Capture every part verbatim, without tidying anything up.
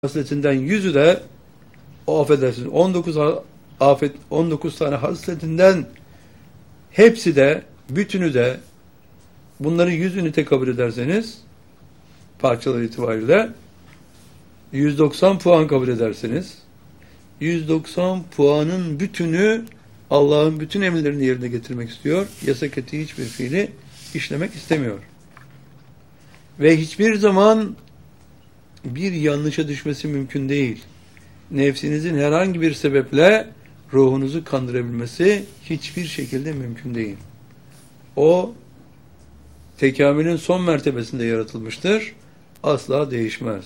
hasletinden yüzü de o affedersiniz on dokuz afet on dokuz tane hasletinden hepsi de bütünü de bunları yüz ünite kabul ederseniz parçalar itibariyle yüz doksan puan kabul ederseniz yüz doksan puanın bütünü Allah'ın bütün emirlerini yerine getirmek istiyor. Yasak ettiği hiçbir fiili işlemek istemiyor. Ve hiçbir zaman bir yanlışa düşmesi mümkün değil. Nefsinizin herhangi bir sebeple ruhunuzu kandırabilmesi hiçbir şekilde mümkün değil. O tekamülün son mertebesinde yaratılmıştır. Asla değişmez.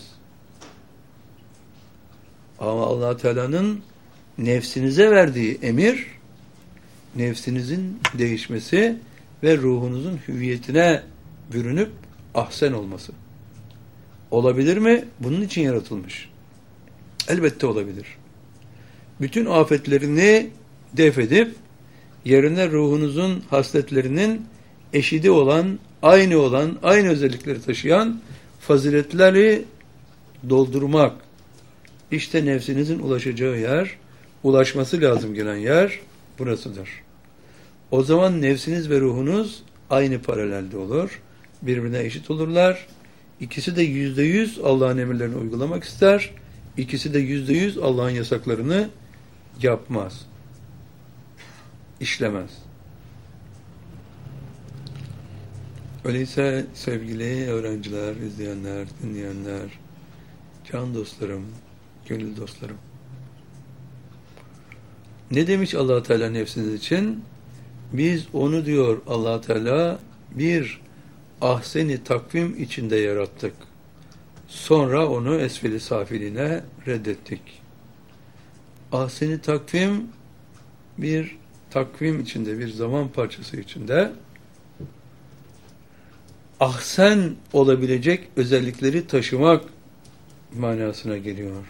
Ama Allah Teala'nın nefsinize verdiği emir, nefsinizin değişmesi ve ruhunuzun hüviyetine bürünüp ahsen olması. Olabilir mi? Bunun için yaratılmış. Elbette olabilir. Bütün afetlerini def edip yerine ruhunuzun hasletlerinin eşidi olan, aynı olan, aynı özellikleri taşıyan faziletleri doldurmak. İşte nefsinizin ulaşacağı yer, ulaşması lazım gelen yer burasıdır. O zaman nefsiniz ve ruhunuz aynı paralelde olur. Birbirine eşit olurlar. İkisi de yüzde yüz Allah'ın emirlerini uygulamak ister. İkisi de yüzde yüz Allah'ın yasaklarını yapmaz. İşlemez. Öyleyse sevgili öğrenciler, izleyenler, dinleyenler, can dostlarım, gönül dostlarım. Ne demiş Allah Teala nefsiniz için? Biz onu diyor Allah Teala bir ahseni takvim içinde yarattık. Sonra onu esfeli safiline reddettik. Ahseni takvim bir takvim içinde, bir zaman parçası içinde ahsen olabilecek özellikleri taşımak manasına geliyor.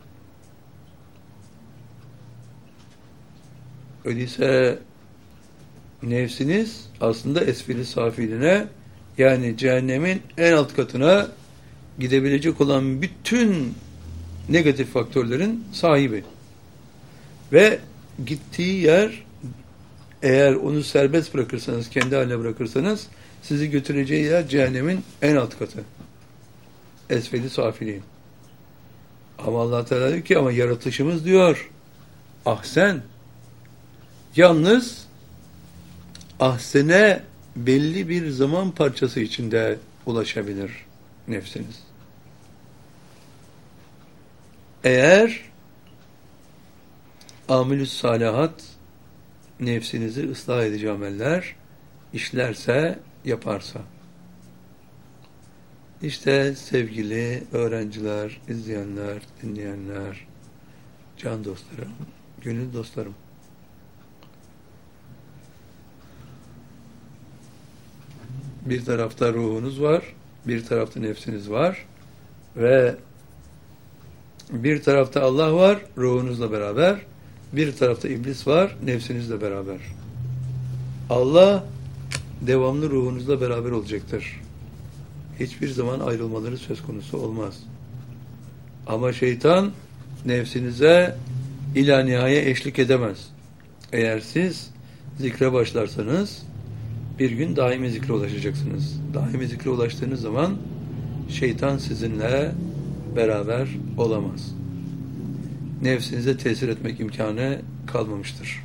Öyleyse nefsiniz aslında esfeli safiline, yani cehennemin en alt katına gidebilecek olan bütün negatif faktörlerin sahibi. Ve gittiği yer, eğer onu serbest bırakırsanız, kendi haline bırakırsanız, sizi götüreceği yer cehennemin en alt katı. Esfeli safiliğin. Ama Allah Teala diyor ki, ama yaratışımız diyor, ahsen. Yalnız ahsene belli bir zaman parçası içinde ulaşabilir nefsiniz. Eğer amilüs salihat nefsinizi ıslah edici ameller işlerse, yaparsa. İşte sevgili öğrenciler, izleyenler, dinleyenler, can dostlarım, gönül dostlarım. Bir tarafta ruhunuz var, bir tarafta nefsiniz var ve bir tarafta Allah var, ruhunuzla beraber, bir tarafta iblis var, nefsinizle beraber. Allah devamlı ruhunuzla beraber olacaktır. Hiçbir zaman ayrılmaları söz konusu olmaz. Ama şeytan nefsinize ila nihaya eşlik edemez. Eğer siz zikre başlarsanız bir gün daimi zikre ulaşacaksınız. Daimi zikre ulaştığınız zaman şeytan sizinle beraber olamaz. Nefsinize tesir etmek imkanı kalmamıştır.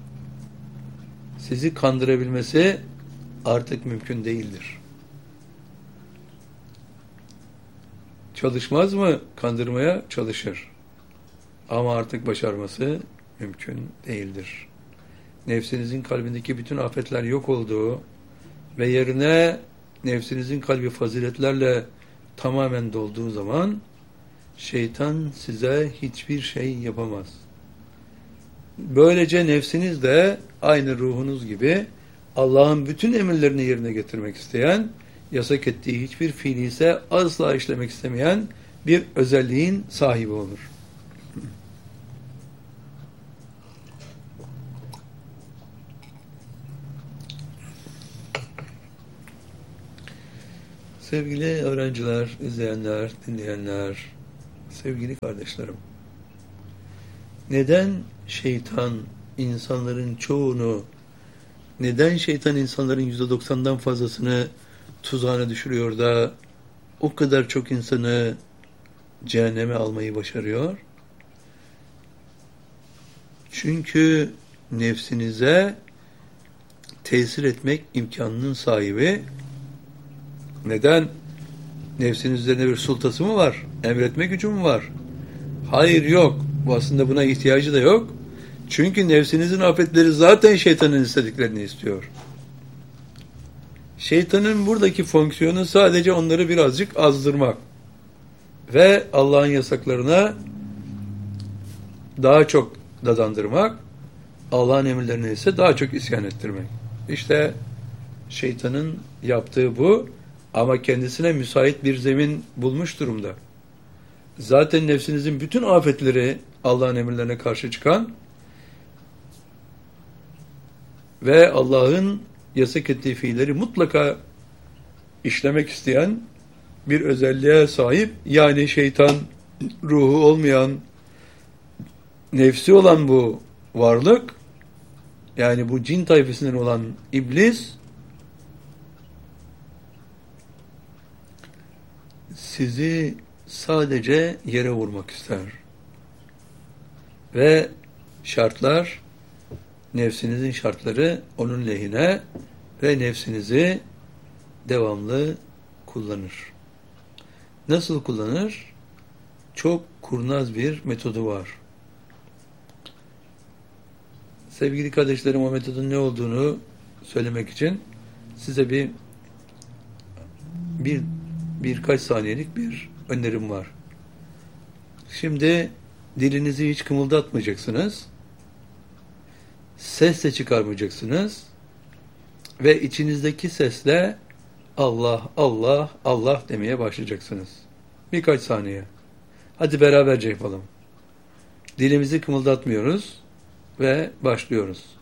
Sizi kandırabilmesi artık mümkün değildir. Çalışmaz mı kandırmaya? Çalışır. Ama artık başarması mümkün değildir. Nefsinizin kalbindeki bütün afetler yok olduğu ve yerine nefsinizin kalbi faziletlerle tamamen dolduğu zaman şeytan size hiçbir şey yapamaz. Böylece nefsiniz de aynı ruhunuz gibi Allah'ın bütün emirlerini yerine getirmek isteyen, yasak ettiği hiçbir fiili ise asla işlemek istemeyen bir özelliğin sahibi olur. Sevgili öğrenciler, izleyenler, dinleyenler, Sevgili kardeşlerim, neden şeytan insanların çoğunu, neden şeytan insanların yüzde doksandan fazlasını tuzağına düşürüyor da o kadar çok insanı cehenneme almayı başarıyor? Çünkü nefsinize tesir etmek imkanının sahibi. Neden? Nefsiniz üzerinde bir sultası mı var? Emretme gücü mü var? Hayır, yok. Bu aslında buna ihtiyacı da yok. Çünkü nefsinizin afetleri zaten şeytanın istediklerini istiyor. Şeytanın buradaki fonksiyonu sadece onları birazcık azdırmak ve Allah'ın yasaklarına daha çok dadandırmak, Allah'ın emirlerine ise daha çok isyan ettirmek. İşte şeytanın yaptığı bu, ama kendisine müsait bir zemin bulmuş durumda. Zaten nefsinizin bütün afetleri Allah'ın emirlerine karşı çıkan ve Allah'ın yasak ettiği fiilleri mutlaka işlemek isteyen bir özelliğe sahip, yani şeytan ruhu olmayan, nefsi olan bu varlık, yani bu cin tayfasından olan iblis, sizi sadece yere vurmak ister. Ve şartlar, nefsinizin şartları onun lehine ve nefsinizi devamlı kullanır. Nasıl kullanır? Çok kurnaz bir metodu var. Sevgili kardeşlerim, o metodun ne olduğunu söylemek için size bir bir birkaç saniyelik bir önerim var. Şimdi dilinizi hiç kımıldatmayacaksınız. Ses de çıkarmayacaksınız. Ve içinizdeki sesle Allah, Allah, Allah demeye başlayacaksınız. Birkaç saniye. Hadi beraberce yapalım. Dilimizi kımıldatmıyoruz ve başlıyoruz.